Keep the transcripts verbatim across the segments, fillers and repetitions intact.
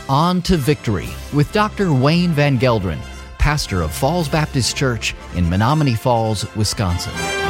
On to Victory with Doctor Wayne Van Gelderen, pastor of Falls Baptist Church in Menominee Falls, Wisconsin.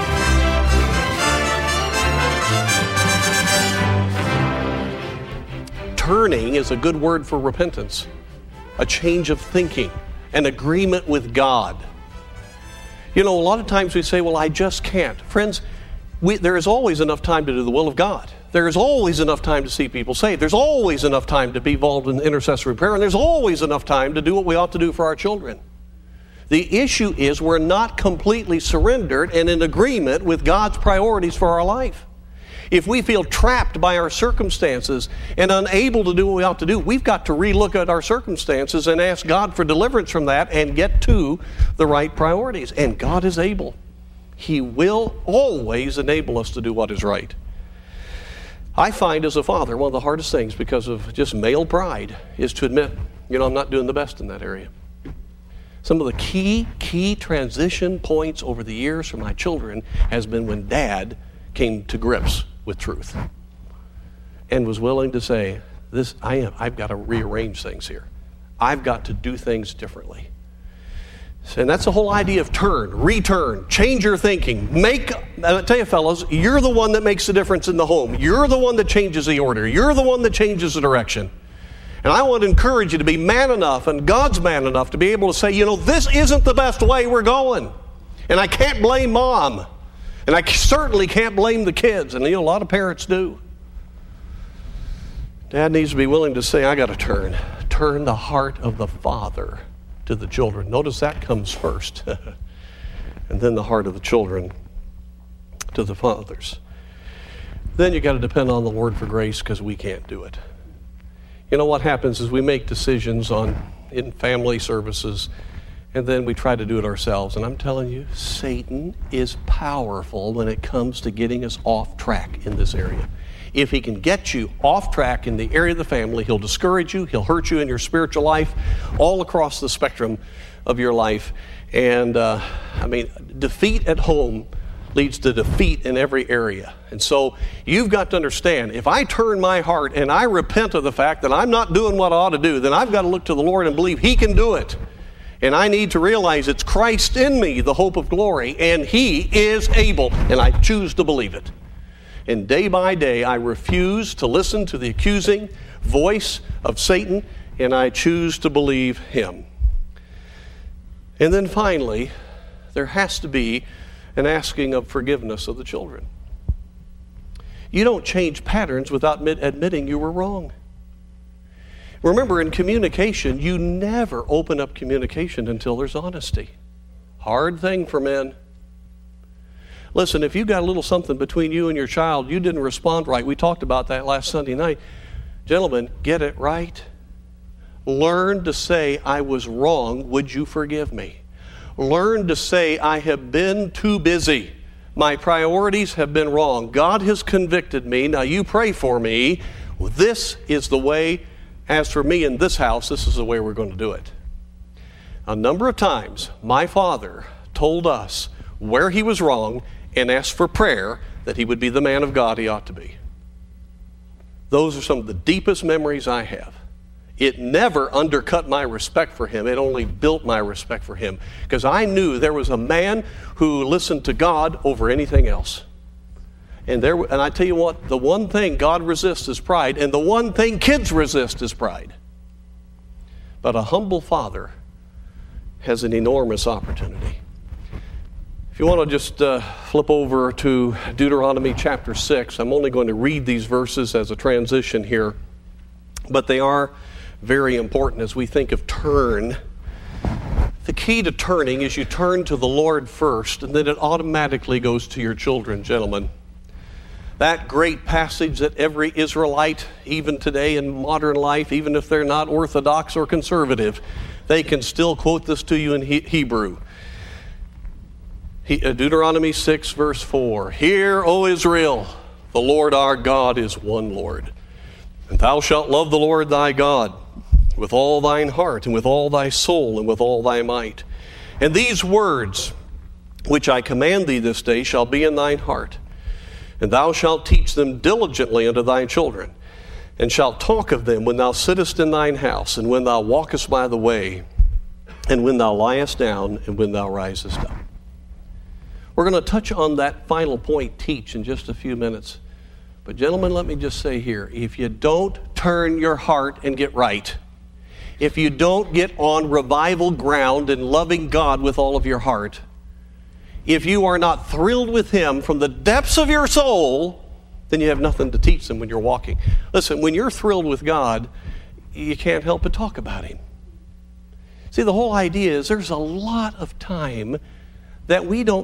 Turning is a good word for repentance, a change of thinking, an agreement with God. You know, a lot of times we say, well, I just can't. Friends, we, there is always enough time to do the will of God. There is always enough time to see people saved. There's always enough time to be involved in intercessory prayer, and there's always enough time to do what we ought to do for our children. The issue is we're not completely surrendered and in agreement with God's priorities for our life. If we feel trapped by our circumstances and unable to do what we ought to do, we've got to relook at our circumstances and ask God for deliverance from that and get to the right priorities. And God is able. He will always enable us to do what is right. I find as a father, one of the hardest things because of just male pride is to admit, you know, I'm not doing the best in that area. Some of the key, key transition points over the years for my children has been when Dad came to grips with truth and was willing to say, "This, I am, I've got to rearrange things here. I've got to do things differently." And that's the whole idea of turn, return, change your thinking. Make, I tell you fellows, you're the one that makes the difference in the home. You're the one that changes the order. You're the one that changes the direction. And I want to encourage you to be man enough and God's man enough to be able to say, you know, this isn't the best way we're going. And I can't blame Mom. And I certainly can't blame the kids. And you know, a lot of parents do. Dad needs to be willing to say, I got to turn. Turn the heart of the father to the children. Notice that comes first. And then the heart of the children to the fathers. Then you got to depend on the Lord for grace because we can't do it. You know what happens is we make decisions on in family services and then we try to do it ourselves. And I'm telling you, Satan is powerful when it comes to getting us off track in this area. If he can get you off track in the area of the family, he'll discourage you, he'll hurt you in your spiritual life, all across the spectrum of your life. And, uh, I mean, defeat at home leads to defeat in every area. And so you've got to understand, if I turn my heart and I repent of the fact that I'm not doing what I ought to do, then I've got to look to the Lord and believe he can do it. And I need to realize it's Christ in me, the hope of glory, and he is able, and I choose to believe it. And day by day, I refuse to listen to the accusing voice of Satan, and I choose to believe him. And then finally, there has to be an asking of forgiveness of the children. You don't change patterns without admitting you were wrong. Remember, in communication, you never open up communication until there's honesty. Hard thing for men. Listen, if you got a little something between you and your child, you didn't respond right. We talked about that last Sunday night. Gentlemen, get it right. Learn to say, I was wrong. Would you forgive me? Learn to say, I have been too busy. My priorities have been wrong. God has convicted me. Now you pray for me. Well, this is the way. As for me in this house, this is the way we're going to do it. A number of times, my father told us where he was wrong and asked for prayer that he would be the man of God he ought to be. Those are some of the deepest memories I have. It never undercut my respect for him. It only built my respect for him because I knew there was a man who listened to God over anything else. And there, and I tell you what, the one thing God resists is pride, and the one thing kids resist is pride. But a humble father has an enormous opportunity. If you want to just uh, flip over to Deuteronomy chapter six, I'm only going to read these verses as a transition here, but they are very important as we think of turn. The key to turning is you turn to the Lord first, and then it automatically goes to your children, gentlemen. That great passage that every Israelite, even today in modern life, even if they're not Orthodox or conservative, they can still quote this to you in he- Hebrew. He, uh, Deuteronomy six, verse four. Hear, O Israel, the Lord our God is one Lord. And thou shalt love the Lord thy God with all thine heart, and with all thy soul, and with all thy might. And these words which I command thee this day shall be in thine heart. And thou shalt teach them diligently unto thy children, and shalt talk of them when thou sittest in thine house, and when thou walkest by the way, and when thou liest down, and when thou risest up. We're going to touch on that final point, teach, in just a few minutes. But gentlemen, let me just say here, if you don't turn your heart and get right, if you don't get on revival ground and loving God with all of your heart, if you are not thrilled with Him from the depths of your soul, then you have nothing to teach them when you're walking. Listen, when you're thrilled with God, you can't help but talk about Him. See, the whole idea is there's a lot of time that we don't